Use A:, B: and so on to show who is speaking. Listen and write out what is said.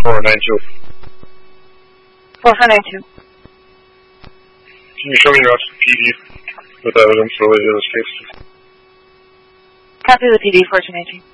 A: 4492.
B: 4492.
A: Can you show me your PD with evidence related to this case?
B: Copy the PD 4219.